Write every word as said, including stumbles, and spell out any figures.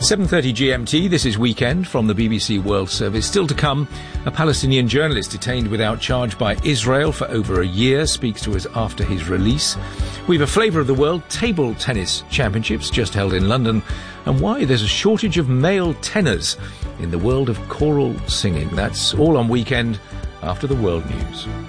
seven thirty G M T, this is Weekend from the B B C World Service. Still to come, a Palestinian journalist detained without charge by Israel for over a year speaks to us after his release. We have a flavour of the world table tennis championships just held in London, and why there's a shortage of male tenors in the world of choral singing. That's all on Weekend after the world news.